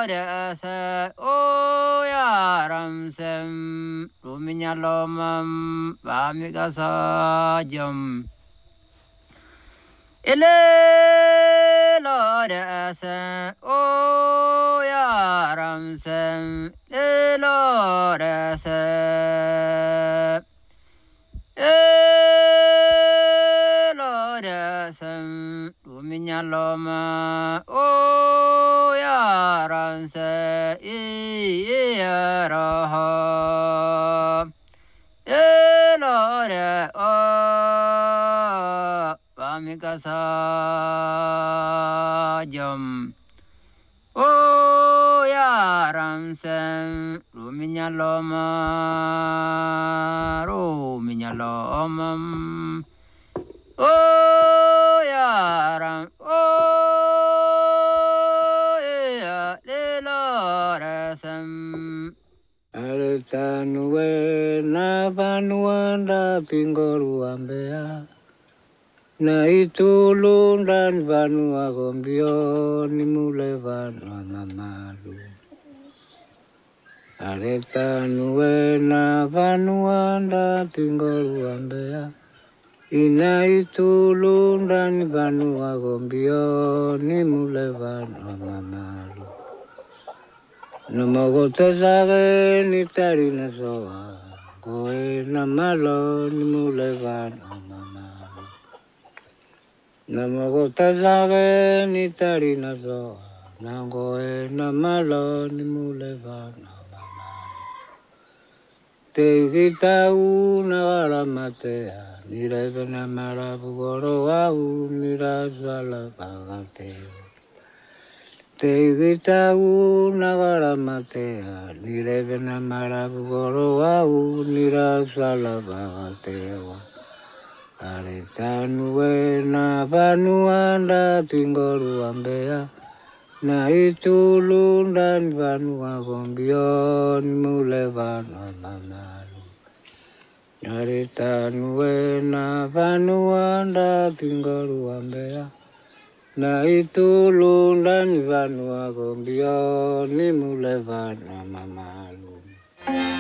desa o ya ramsem ruminya lomam bamigasa jam ele lo desa o ya ramsem le lo desa Elodesem Ruminyaloma O Yaranse Ieraha Elode O Pamikasa Jam O Yaramsem Ruminyalomam Oh, yaram, oh, yeah, little rasam. Altanue na vanuanda pingoruambea na itulundan vanua gombio ni mule vanua mamalu. Altanue na vanuanda pingoruambea ina itulundan vanua gombio ni mule vanua mamalu. Namagotazare ni tarina soa, goe namalo ni mulevan amamalu. Namagotazare ni tarina soa, nagoe namalo ni mulevan amamalu. Te gita una matea, ni revena marabugoro au, ni razala bagateo. Te gita una matea, ni revena marabugoro au, ni razala bagateo. Aretanue na vanuanda tingoru ambea, na itulunda ni vanua gombio, ni mule vanua mamalu. Aretanue na vanuanda tingoru ambea, na itulunda ni vanua gombio ni mule vanua mamalu.